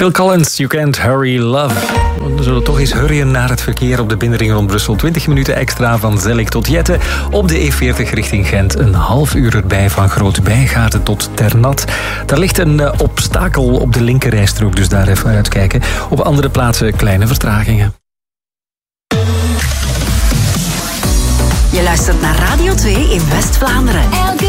Phil Collins, You Can't Hurry Love. We zullen toch eens hurryen naar het verkeer op de binnenring rond Brussel. 20 minuten extra van Zellik tot Jette. Op de E40 richting Gent een half uur erbij van Groot-Bijgaarden tot Ternat. Daar ligt een obstakel op de linkerrijstrook, dus daar even uitkijken. Op andere plaatsen kleine vertragingen. Je luistert naar Radio 2 in West-Vlaanderen.